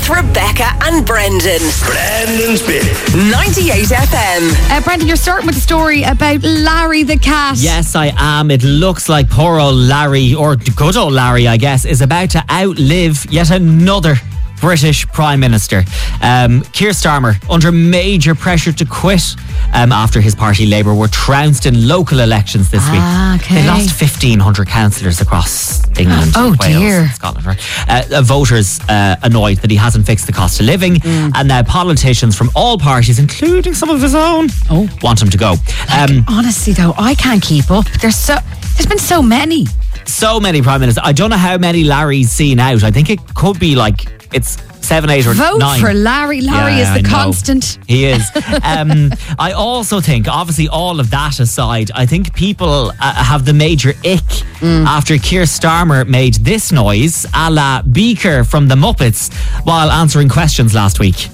with Rebecca and Brendan. Brendan's Bit. 98 FM. Brendan, you're starting with a story about Larry the cat. Yes, I am. It looks like poor old Larry, or good old Larry, I guess, is about to outlive yet another British Prime Minister. Keir Starmer, under major pressure to quit after his party Labour were trounced in local elections this week. Okay. They lost 1,500 councillors across England, Oh, Wales, dear. and Scotland. Right? Voters annoyed that he hasn't fixed the cost of living, and now politicians from all parties, including some of his own, want him to go. Honestly, though, I can't keep up. There's been so many. So many Prime Ministers. I don't know how many Larry's seen out. I think it could be like it's 7, 8 or 9. Vote for Larry. Larry is the constant. He is. I also think, obviously, all of that aside, I think people have the major ick after Keir Starmer made this noise, a la Beaker from the Muppets, while answering questions last week.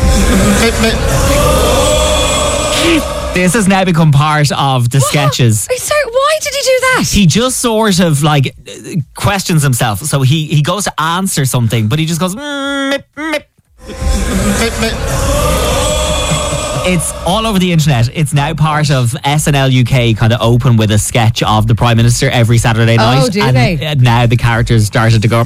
This has now become part of the sketches. Sorry, why did he do that? He just sort of like questions himself. So he goes to answer something, but he just goes. It's all over the internet. It's now part of SNL UK kind of open with a sketch of the Prime Minister every Saturday night. Oh, do and they? Now the characters started to go.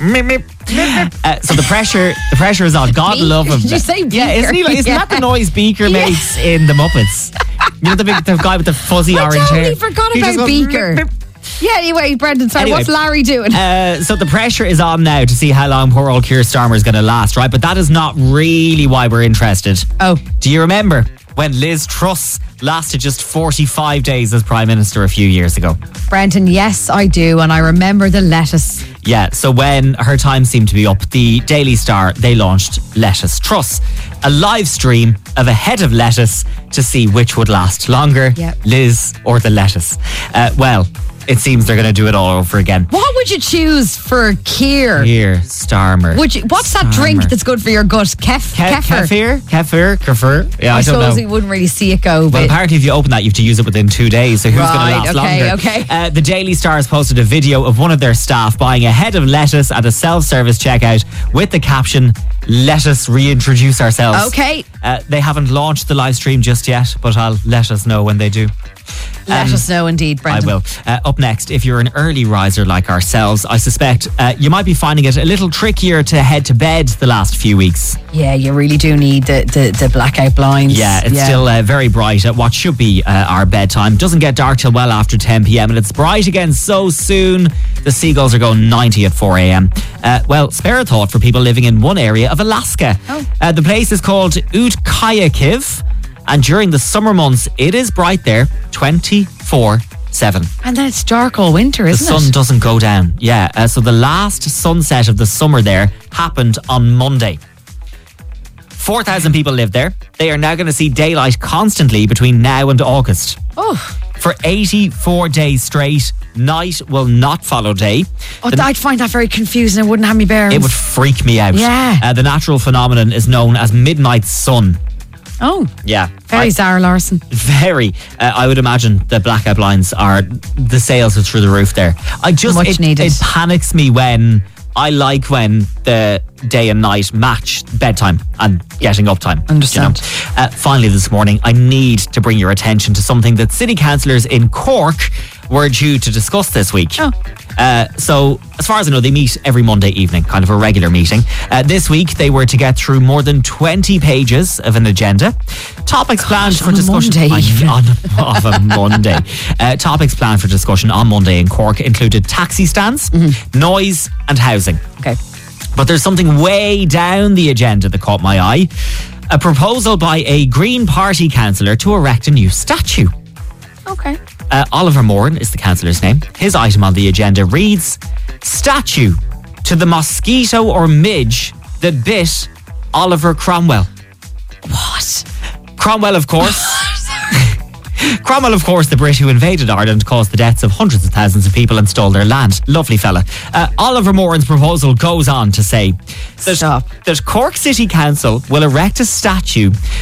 So the pressure is on. God love him. Did you say Beaker? Yeah, isn't that the noise Beaker makes in the Muppets? You know the guy with the fuzzy orange hair. I totally forgot He just about goes, Beaker. Yeah, anyway, Brendan, sorry, Anyway, what's Larry doing? So the pressure is on now to see how long poor old Keir Starmer is going to last, right? But that is not really why we're interested. Oh. Do you remember when Liz Truss lasted just 45 days as Prime Minister a few years ago? Brendan, yes, I do, and I remember the lettuce. Yeah, so when her time seemed to be up, the Daily Star, they launched Lettuce Truss, a live stream of a head of lettuce to see which would last longer, Yep. Liz or the lettuce. Well, it seems they're going to do it all over again. What would you choose for Keir? Keir Starmer. What's that drink that's good for your gut? Kefir? Kefir? Yeah, I I don't know. suppose we wouldn't really see it go. Well, But apparently if you open that, you have to use it within 2 days, so who's going to last longer? Okay. The Daily Star has posted a video of one of their staff buying a head of lettuce at a self-service checkout with the caption, "Let us reintroduce ourselves." Okay. They haven't launched the live stream just yet, but I'll let us know when they do. Let us know indeed, Brendan. I will. Up next, if you're an early riser like ourselves, I suspect you might be finding it a little trickier to head to bed the last few weeks. Yeah, you really do need the blackout blinds. Yeah, it's still very bright at what should be our bedtime. Doesn't get dark till well after 10 p.m. and it's bright again so soon. The seagulls are going 90 at 4 a.m. Well, spare a thought for people living in one area of Alaska. The place is called Utqiagvik, and during the summer months, it is bright there 24/7. And then it's dark all winter, The isn't sun it? doesn't go down. Yeah, so the last sunset of the summer there happened on Monday. 4,000 people live there. They are now going to see daylight constantly between now and August. Oh, For 84 days straight, night will not follow day. I'd find that very confusing. It wouldn't have me bearings. It would freak me out. Yeah. The natural phenomenon is known as midnight sun. Oh, Yeah. very Zara Larson. Very. I would imagine the blackout blinds are, the sales are through the roof there. Much needed. It panics me when the day and night match bedtime and getting up time. Understand. You know? Finally this morning, I need to bring your attention to something that city councillors in Cork were due to discuss this week. Oh. So, as far as I know, they meet every Monday evening, kind of a regular meeting. This week, they were to get through more than 20 pages of an agenda. Topics planned for on a discussion Monday evening. of a Monday. Topics planned for discussion on Monday in Cork included taxi stands, noise, and housing. Okay. But there's something way down the agenda that caught my eye. A proposal by a Green Party councillor to erect a new statue. Okay. Oliver Moran is the councillor's name. His item on the agenda reads, "Statue to the mosquito or midge that bit Oliver Cromwell." What? Cromwell, of course. Cromwell, of course, the Brit who invaded Ireland, caused the deaths of hundreds of thousands of people and stole their land. Lovely fella. Oliver Moran's proposal goes on to say that Cork City Council will erect a statue